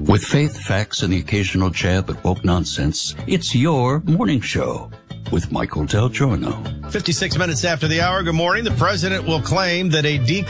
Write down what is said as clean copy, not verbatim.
With faith, facts, and the occasional jab at woke nonsense, it's your morning show with Michael Del Giorno. 56 minutes after the hour. Good morning. The president will claim that a